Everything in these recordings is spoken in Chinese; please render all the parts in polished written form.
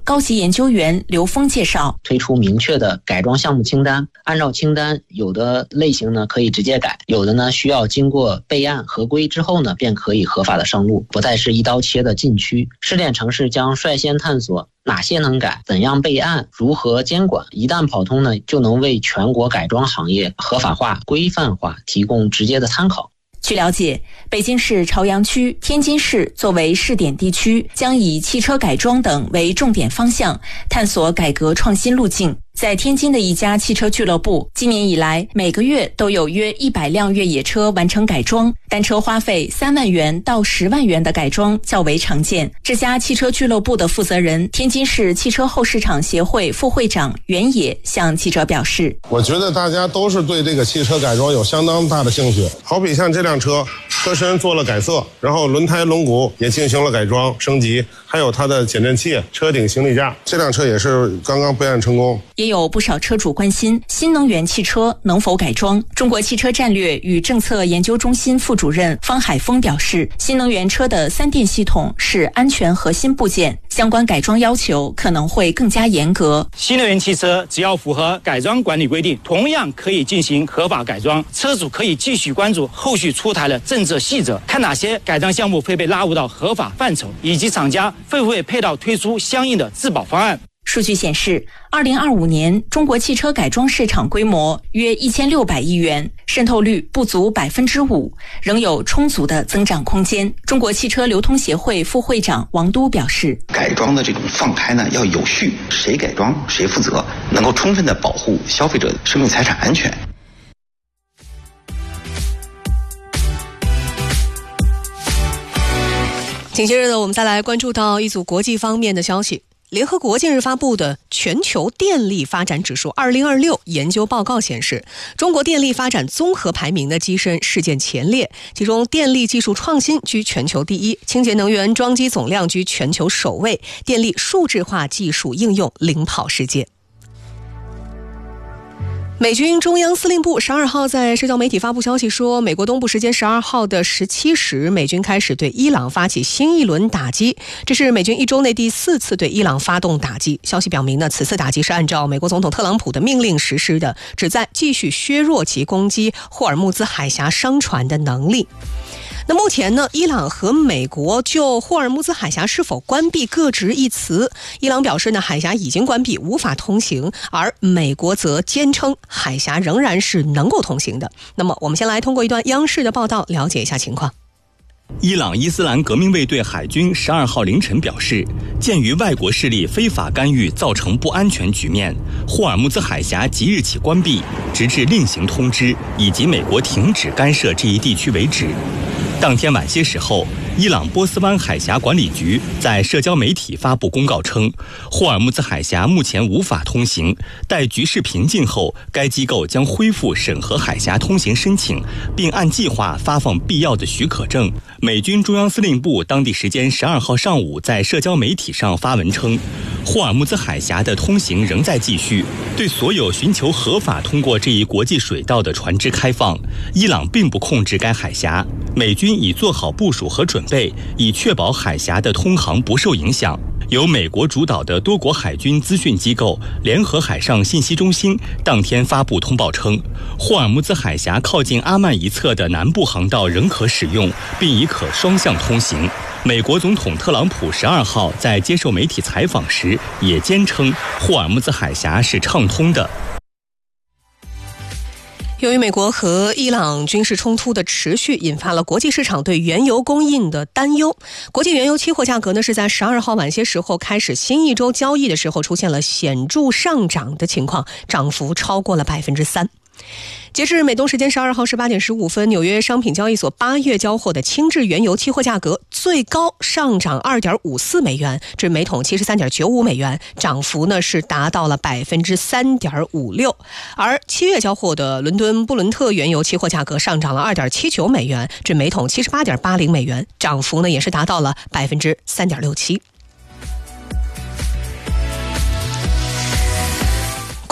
高级研究员刘峰介绍， 推出明确的改装项目清单，按照清单，有的类型呢可以直接改，有的呢需要经过备案合规之后呢，便可以合法的上路，不再是一刀切的禁区。试点城市将率先探索哪些能改，怎样备案，如何监管，一旦跑通呢，就能为全国改装行业合法化、规范化提供直接的参考。 据了解，北京市朝阳区、天津市作为试点地区，将以汽车改装等为重点方向，探索改革创新路径。在天津的一家汽车俱乐部，今年以来每个月都有约100辆越野车完成改装，单车花费3万元到10万元的改装较为常见。这家汽车俱乐部的负责人、天津市汽车后市场协会副会长袁野向记者表示， 我觉得大家都是对这个汽车改装有相当大的兴趣，好比像这辆车车身做了改色，然后轮胎轮毂也进行了改装升级，还有它的减震器、车顶行李架，这辆车也是刚刚备案成功。 也有不少车主关心新能源汽车能否改装。中国汽车战略与政策研究中心副主任方海峰表示，新能源车的3电系统是安全核心部件，相关改装要求可能会更加严格。 新能源汽车只要符合改装管理规定，同样可以进行合法改装。车主可以继续关注后续出台的政策细则，看哪些改装项目会被纳入到合法范畴，以及厂家会不会配套推出相应的质保方案。 数据显示，2025年中国汽车改装市场规模约1600亿元，渗透率不足5%，仍有充足的增长空间。中国汽车流通协会副会长王都表示， 改装的这种放开呢要有序，谁改装谁负责，能够充分的保护消费者的生命财产安全。 紧接着呢，我们再来关注到一组国际方面的消息。联合国近日发布的全球电力发展指数2026研究报告显示，中国电力发展综合排名的跻身世界前列，其中电力技术创新居全球第一，清洁能源装机总量居全球首位，电力数字化技术应用领跑世界。美军中央司令部12号在社交媒体发布消息说，美国东部时间12号的17时，美军开始对伊朗发起新一轮打击，这是美军一周内第4次对伊朗发动打击。消息表明呢，此次打击是按照美国总统特朗普的命令实施的，旨在继续削弱其攻击霍尔木兹海峡商船的能力。那目前呢，伊朗和美国就霍尔木兹海峡是否关闭各执一词。伊朗表示呢，海峡已经关闭，无法通行，而美国则坚称海峡仍然是能够通行的。那么我们先来通过一段央视的报道了解一下情况。 伊朗伊斯兰革命卫队海军12号凌晨表示，鉴于外国势力非法干预造成不安全局面，霍尔木兹海峡即日起关闭，直至另行通知以及美国停止干涉这一地区为止。当天晚些时候，伊朗波斯湾海峡管理局在社交媒体发布公告称，霍尔木兹海峡目前无法通行，待局势平静后，该机构将恢复审核海峡通行申请，并按计划发放必要的许可证。美军中央司令部当地时间12号上午在社交媒体上发文称，霍尔木兹海峡的通行仍在继续，对所有寻求合法通过这一国际水道的船只开放。伊朗并不控制该海峡，美军已做好部署和准备，以确保海峡的通航不受影响。由美国主导的多国海军资讯机构联合海上信息中心当天发布通报称，霍尔木兹海峡靠近阿曼一侧的南部航道仍可使用，并已可双向通行。美国总统特朗普12号在接受媒体采访时也坚称，霍尔木兹海峡是畅通的。 由于美国和伊朗军事冲突的持续，引发了国际市场对原油供应的担忧。国际原油期货价格呢是在12号晚些时候开始新一周交易的时候出现了显著上涨的情况，涨幅超过了3%。截至美东时间12号18点15分，纽约商品交易所8月交货的轻质原油期货价格最高上涨 2.54 美元至每桶 73.95 美元，涨幅呢是达到了 3.56%。而7月交货的伦敦布伦特原油期货价格上涨了 2.79 美元至每桶 78.80 美元，涨幅呢也是达到了 3.67%。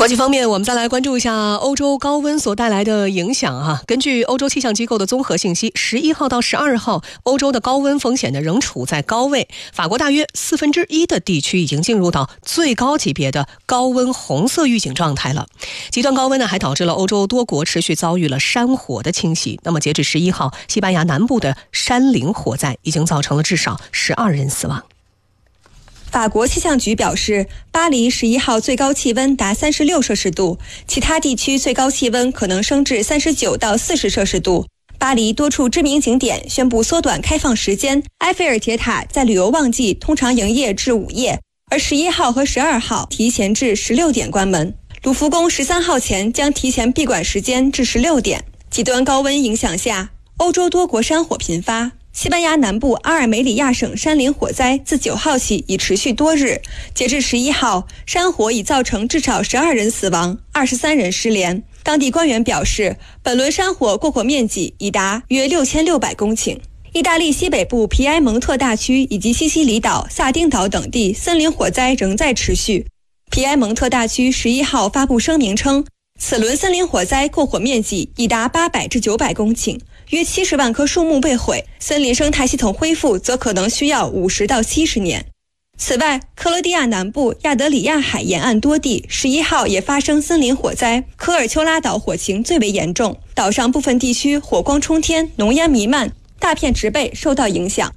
国际方面，我们再来关注一下欧洲高温所带来的影响根据欧洲气象机构的综合信息，11号到12号，欧洲的高温风险仍处在高位。法国大约1/4的地区已经进入到最高级别的高温红色预警状态了。极端高温还导致了欧洲多国持续遭遇了山火的侵袭。那么截至11号，西班牙南部的山林火灾已经造成了至少12人死亡。 法国气象局表示，巴黎11号最高气温达36摄氏度，其他地区最高气温可能升至39到40摄氏度。巴黎多处知名景点宣布缩短开放时间，埃菲尔铁塔在旅游旺季通常营业至午夜，而11号和12号提前至16点关门。卢浮宫13号前将提前闭馆时间至16点。极端高温影响下，欧洲多国山火频发。西班牙南部阿尔梅里亚省山林火灾自9号起已持续多日，截至11号，山火已造成至少12人死亡，23人失联。当地官员表示，本轮山火过火面积已达约6600公顷。意大利西北部皮埃蒙特大区以及西西里岛、萨丁岛等地森林火灾仍在持续。皮埃蒙特大区11号发布声明称，此轮森林火灾过火面积已达800至900公顷，约70万棵树木被毁，森林生态系统恢复则可能需要50到70年。此外，克罗地亚南部亚德里亚海沿岸多地11号也发生森林火灾，科尔丘拉岛火情最为严重，岛上部分地区火光冲天，浓烟弥漫，大片植被受到影响。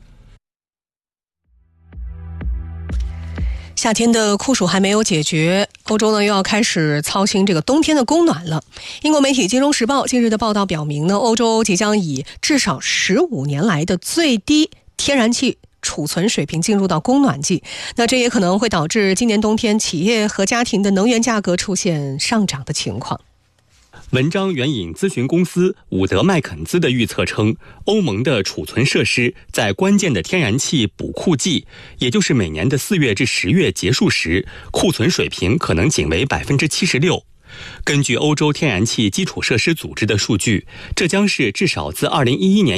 夏天的酷暑还没有解决，欧洲呢又要开始操心这个冬天的供暖了。英国媒体《金融时报》近日的报道表明呢，欧洲即将以至少15年来的最低天然气储存水平进入到供暖季，那这也可能会导致今年冬天企业和家庭的能源价格出现上涨的情况。 文章援引咨询公司伍德麦肯兹的预测称，欧盟的储存设施在关键的天然气补库季，也就是每年的4月至10月结束时，库存水平可能仅为76%。根据欧洲天然气基础设施组织的数据，这将是至少自2011年